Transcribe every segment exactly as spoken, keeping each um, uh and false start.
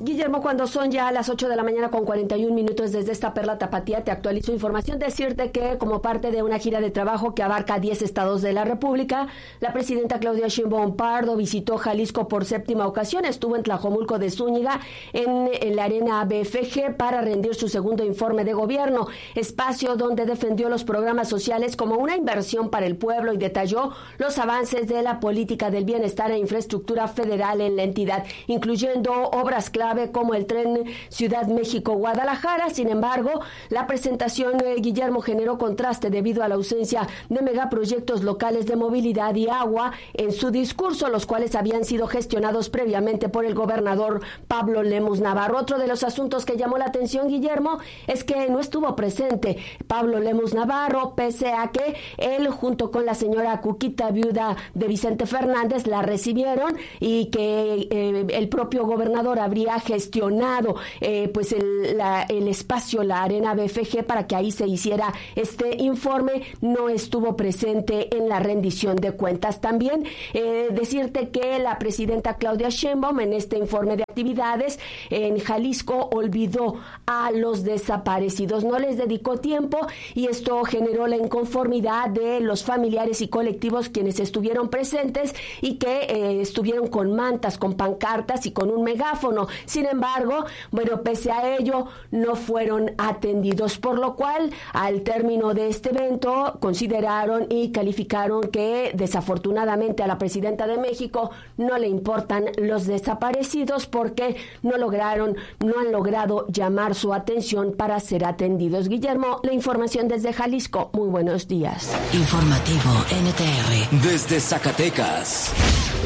Guillermo, cuando son ya las ocho de la mañana con cuarenta y un minutos desde esta Perla Tapatía, te actualizo información. Decirte que como parte de una gira de trabajo que abarca diez estados de la República, la presidenta Claudia Sheinbaum Pardo visitó Jalisco por séptima ocasión. Estuvo en Tlajomulco de Zúñiga, en, en la Arena B F G, para rendir su segundo informe de gobierno, espacio donde defendió los programas sociales como una inversión para el pueblo y detalló los avances de la política del bienestar e infraestructura federal en la entidad, incluyendo obras clave como el tren Ciudad México-Guadalajara. Sin embargo, la presentación de Guillermo generó contraste debido a la ausencia de megaproyectos locales de movilidad y agua en su discurso, los cuales habían sido gestionados previamente por el gobernador Pablo Lemus Navarro. Otro de los asuntos que llamó la atención, Guillermo, es que no estuvo presente Pablo Lemus Navarro, pese a que él, junto con la señora Cuquita, viuda de Vicente Fernández, la recibieron y que eh, el propio gobernador habría gestionado eh, pues el, la, el espacio, la Arena B F G, para que ahí se hiciera este informe. No estuvo presente en la rendición de cuentas. También eh, decirte que la presidenta Claudia Sheinbaum, en este informe de actividades en Jalisco, olvidó a los desaparecidos, no les dedicó tiempo, y esto generó la inconformidad de los familiares y colectivos quienes estuvieron presentes y que eh, estuvieron con mantas, con pancartas y con un megáfono. Sin embargo, bueno, pese a ello, no fueron atendidos, por lo cual, al término de este evento, consideraron y calificaron que desafortunadamente a la presidenta de México no le importan los desaparecidos porque no lograron, no han logrado llamar su atención para ser atendidos. Guillermo, la información desde Jalisco. Muy buenos días. Informativo N T R desde Zacatecas.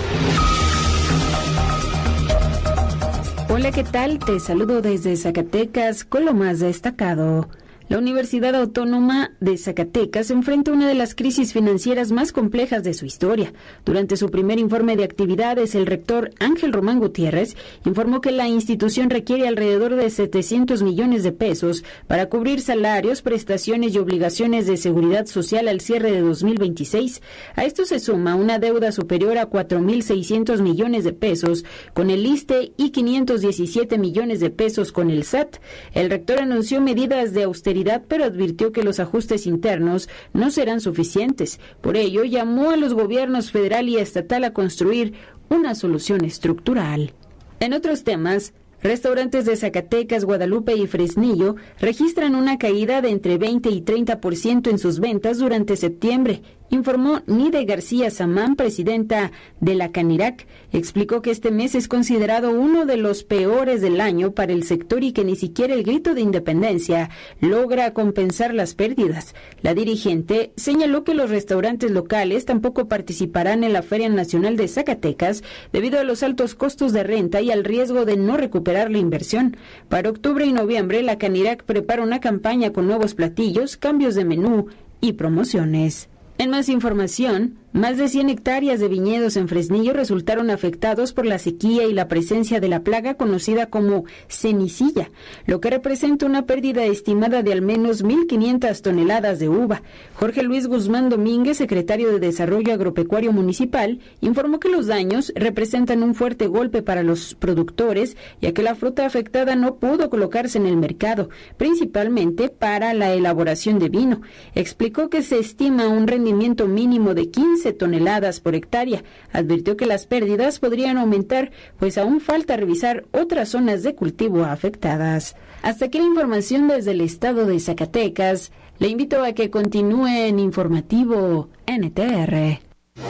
Hola, ¿qué tal? Te saludo desde Zacatecas con lo más destacado. La Universidad Autónoma de Zacatecas enfrenta una de las crisis financieras más complejas de su historia. Durante su primer informe de actividades, el rector Ángel Román Gutiérrez informó que la institución requiere alrededor de setecientos millones de pesos para cubrir salarios, prestaciones y obligaciones de seguridad social al cierre de dos mil veintiséis. A esto se suma una deuda superior a cuatro mil seiscientos millones de pesos con el ISSSTE y quinientos diecisiete millones de pesos con el S A T. El rector anunció medidas de austeridad, pero advirtió que los ajustes internos no serán suficientes. Por ello, llamó a los gobiernos federal y estatal a construir una solución estructural. En otros temas, restaurantes de Zacatecas, Guadalupe y Fresnillo registran una caída de entre veinte y treinta por ciento en sus ventas durante septiembre, informó Nide García Samán, presidenta de la Canirac. Explicó que este mes es considerado uno de los peores del año para el sector y que ni siquiera el grito de independencia logra compensar las pérdidas. La dirigente señaló que los restaurantes locales tampoco participarán en la Feria Nacional de Zacatecas debido a los altos costos de renta y al riesgo de no recuperar la inversión. Para octubre y noviembre, la Canirac prepara una campaña con nuevos platillos, cambios de menú y promociones. En más información, más de cien hectáreas de viñedos en Fresnillo resultaron afectados por la sequía y la presencia de la plaga conocida como cenicilla, lo que representa una pérdida estimada de al menos mil quinientas toneladas de uva. Jorge Luis Guzmán Domínguez, secretario de Desarrollo Agropecuario Municipal, informó que los daños representan un fuerte golpe para los productores, ya que la fruta afectada no pudo colocarse en el mercado, principalmente para la elaboración de vino. Explicó que se estima un rendimiento mínimo de quince toneladas por hectárea. Advirtió que las pérdidas podrían aumentar, pues aún falta revisar otras zonas de cultivo afectadas. Hasta aquí la información desde el estado de Zacatecas. Le invito a que continúe en Informativo N T R.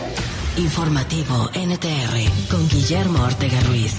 Informativo N T R con Guillermo Ortega Ruiz.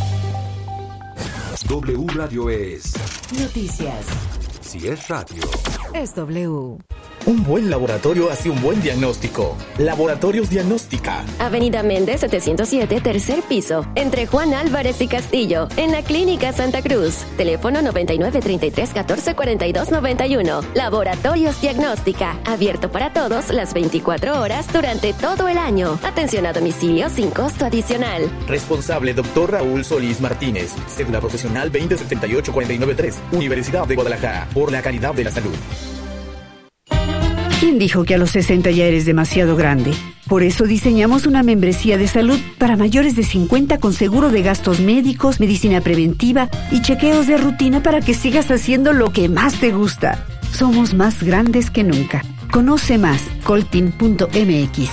W Radio es noticias. Si es radio, es W. Un buen laboratorio hace un buen diagnóstico. Laboratorios Diagnóstica. Avenida Méndez setecientos siete, tercer piso, entre Juan Álvarez y Castillo, en la Clínica Santa Cruz. Teléfono noventa y nueve, treinta y tres, catorce, cuarenta y dos, noventa y uno. Laboratorios Diagnóstica. Abierto para todos las veinticuatro horas durante todo el año. Atención a domicilio sin costo adicional. Responsable doctor Raúl Solís Martínez. Cédula profesional veinte setenta y ocho, cuarenta y nueve tres. Universidad de Guadalajara. Por la calidad de la salud. ¿Quién dijo que a los sesenta ya eres demasiado grande? Por eso diseñamos una membresía de salud para mayores de cincuenta con seguro de gastos médicos, medicina preventiva y chequeos de rutina para que sigas haciendo lo que más te gusta. Somos más grandes que nunca. Conoce más, coltin punto m x.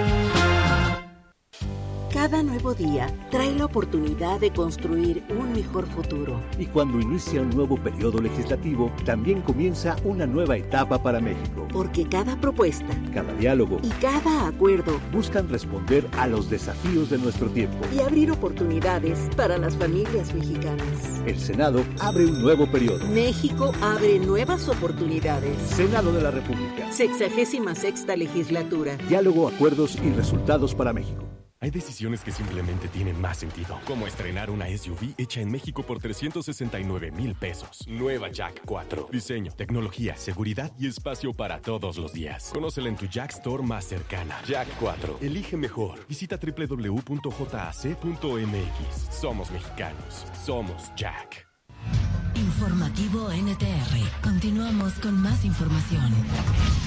Cada nuevo día trae la oportunidad de construir un mejor futuro. Y cuando inicia un nuevo periodo legislativo, también comienza una nueva etapa para México. Porque cada propuesta, cada diálogo y cada acuerdo buscan responder a los desafíos de nuestro tiempo y abrir oportunidades para las familias mexicanas. El Senado abre un nuevo periodo. México abre nuevas oportunidades. Senado de la República. Sexagésima sexta legislatura. Diálogo, acuerdos y resultados para México. Hay decisiones que simplemente tienen más sentido, como estrenar una S U V hecha en México por trescientos sesenta y nueve mil pesos. Nueva Jack cuatro. Diseño, tecnología, seguridad y espacio para todos los días. Conócela en tu Jack Store más cercana. Jack cuatro. Elige mejor. Visita doble u doble u doble u punto j a c punto m x. Somos mexicanos. Somos Jack. Informativo N T R. Continuamos con más información.